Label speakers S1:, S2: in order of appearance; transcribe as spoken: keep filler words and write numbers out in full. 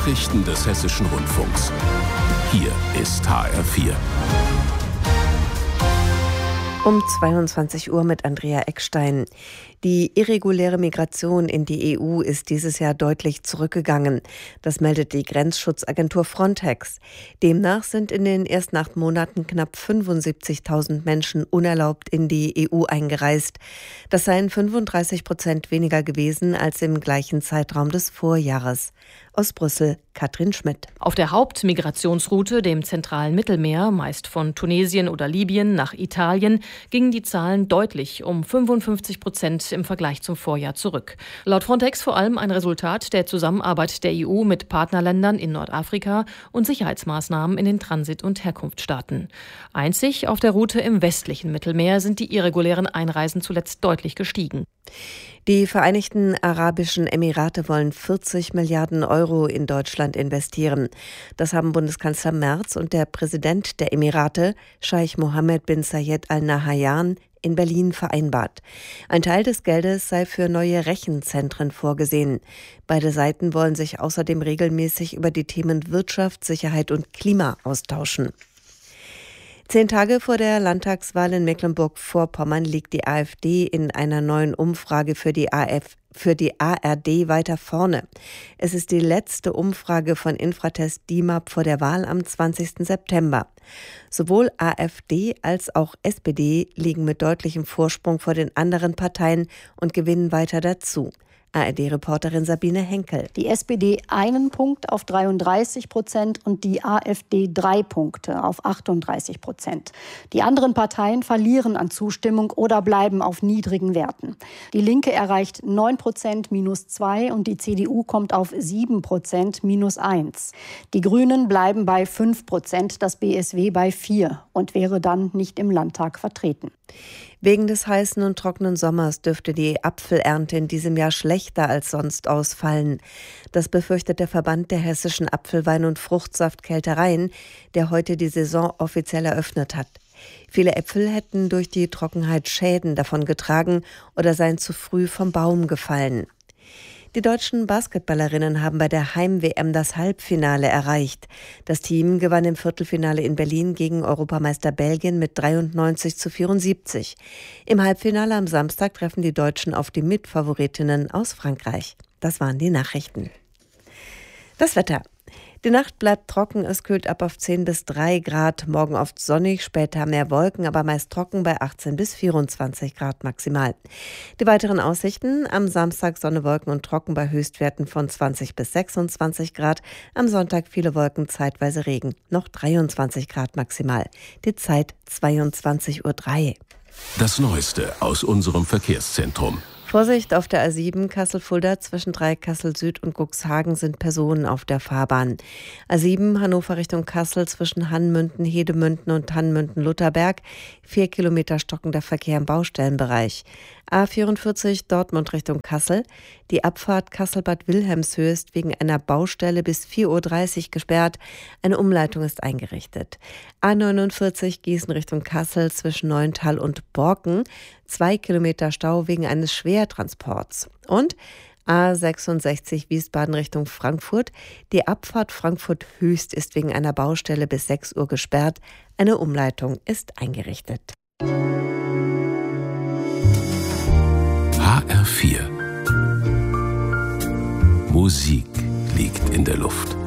S1: Nachrichten des Hessischen Rundfunks. Hier ist H R vier.
S2: Um zweiundzwanzig Uhr mit Andrea Eckstein. Die irreguläre Migration in die E U ist dieses Jahr deutlich zurückgegangen. Das meldet die Grenzschutzagentur Frontex. Demnach sind in den ersten acht Monaten knapp fünfundsiebzigtausend Menschen unerlaubt in die E U eingereist. Das seien fünfunddreißig Prozent weniger gewesen als im gleichen Zeitraum des Vorjahres. Aus Brüssel, Katrin Schmidt.
S3: Auf der Hauptmigrationsroute, dem zentralen Mittelmeer, meist von Tunesien oder Libyen nach Italien, gingen die Zahlen deutlich um fünfundfünfzig Prozent im Vergleich zum Vorjahr zurück. Laut Frontex vor allem ein Resultat der Zusammenarbeit der E U mit Partnerländern in Nordafrika und Sicherheitsmaßnahmen in den Transit- und Herkunftsstaaten. Einzig auf der Route im westlichen Mittelmeer sind die irregulären Einreisen zuletzt deutlich gestiegen.
S2: Die Vereinigten Arabischen Emirate wollen vierzig Milliarden Euro in Deutschland investieren. Das haben Bundeskanzler Merz und der Präsident der Emirate, Scheich Mohammed bin Zayed Al Nahyan, in Berlin vereinbart. Ein Teil des Geldes sei für neue Rechenzentren vorgesehen. Beide Seiten wollen sich außerdem regelmäßig über die Themen Wirtschaft, Sicherheit und Klima austauschen. Zehn Tage vor der Landtagswahl in Mecklenburg-Vorpommern liegt die AfD in einer neuen Umfrage für die A F, für die A R D weiter vorne. Es ist die letzte Umfrage von Infratest D I M A P vor der Wahl am zwanzigsten September. Sowohl AfD als auch S P D liegen mit deutlichem Vorsprung vor den anderen Parteien und gewinnen weiter dazu. A R D-Reporterin Sabine Henkel.
S4: Die S P D einen Punkt auf dreiunddreißig Prozent und die AfD drei Punkte auf achtunddreißig Prozent. Die anderen Parteien verlieren an Zustimmung oder bleiben auf niedrigen Werten. Die Linke erreicht neun Prozent minus zwei und die C D U kommt auf sieben Prozent minus eins. Die Grünen bleiben bei fünf Prozent, das B S W bei vier und wäre dann nicht im Landtag vertreten.
S2: Wegen des heißen und trockenen Sommers dürfte die Apfelernte in diesem Jahr schlechter als sonst ausfallen. Das befürchtet der Verband der hessischen Apfelwein- und Fruchtsaftkältereien, der heute die Saison offiziell eröffnet hat. Viele Äpfel hätten durch die Trockenheit Schäden davongetragen oder seien zu früh vom Baum gefallen. Die deutschen Basketballerinnen haben bei der Heim-W M das Halbfinale erreicht. Das Team gewann im Viertelfinale in Berlin gegen Europameister Belgien mit dreiundneunzig zu vierundsiebzig. Im Halbfinale am Samstag treffen die Deutschen auf die Mitfavoritinnen aus Frankreich. Das waren die Nachrichten. Das Wetter. Die Nacht bleibt trocken, es kühlt ab auf zehn bis drei Grad, morgen oft sonnig, später mehr Wolken, aber meist trocken bei achtzehn bis vierundzwanzig Grad maximal. Die weiteren Aussichten: am Samstag Sonne, Wolken und trocken bei Höchstwerten von zwanzig bis sechsundzwanzig Grad, am Sonntag viele Wolken, zeitweise Regen, noch dreiundzwanzig Grad maximal. Die Zeit zweiundzwanzig Uhr drei.
S1: Das Neueste aus unserem Verkehrszentrum.
S2: Vorsicht auf der A sieben Kassel-Fulda, zwischen Dreieck-Kassel Süd und Cuxhagen sind Personen auf der Fahrbahn. A sieben Hannover Richtung Kassel, zwischen Hannmünden, Hedemünden und Hannmünden-Lutherberg, vier Kilometer stockender Verkehr im Baustellenbereich. A vierundvierzig Dortmund Richtung Kassel, die Abfahrt Kassel-Bad Wilhelmshöhe ist wegen einer Baustelle bis vier Uhr dreißig gesperrt, eine Umleitung ist eingerichtet. A neunundvierzig Gießen Richtung Kassel, zwischen Neuental und Borken, zwei Kilometer Stau wegen eines Schwertransports. Und A sechsundsechzig Wiesbaden Richtung Frankfurt, die Abfahrt Frankfurt-Höchst ist wegen einer Baustelle bis sechs Uhr gesperrt, eine Umleitung ist eingerichtet.
S1: H R vier. Musik liegt in der Luft.